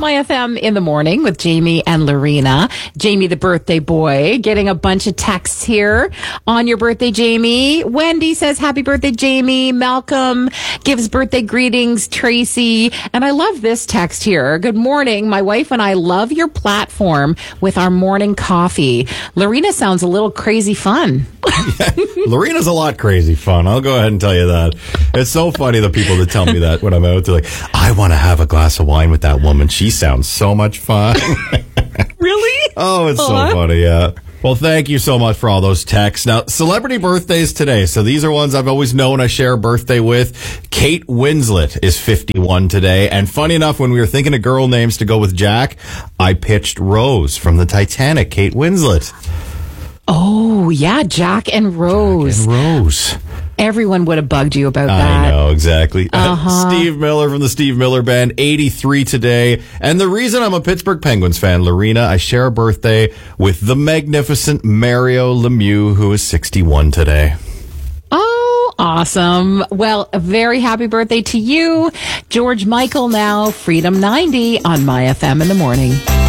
My FM in the morning with Jamie and Lorena. Jamie, the birthday boy, getting a bunch of texts here on your birthday, Jamie. Wendy says, happy birthday, Jamie. Malcolm gives birthday greetings, Tracy. And I love this text here. Good morning. My wife and I love your platform with our morning coffee. Lorena sounds a little crazy fun. Yeah, Lorena's a lot crazy fun. I'll go ahead and tell you that. It's so funny, the people that tell me that when I'm out. They're like, I want to have a glass of wine with that woman. She sounds so much fun. Really? Oh, it's so funny, yeah. Well, thank you so much for all those texts. Now, celebrity birthdays today. So these are ones I've always known I share a birthday with. Kate Winslet is 51 today. And funny enough, when we were thinking of girl names to go with Jack, I pitched Rose from the Titanic, Kate Winslet. Oh, yeah, Jack and Rose. Jack and Rose. Everyone would have bugged you about that. I know, exactly. Steve Miller from the Steve Miller Band, 83 today. And the reason I'm a Pittsburgh Penguins fan, Lorena, I share a birthday with the magnificent Mario Lemieux, who is 61 today. Oh, awesome. Well, a very happy birthday to you. George Michael now, Freedom 90 on My FM in the morning.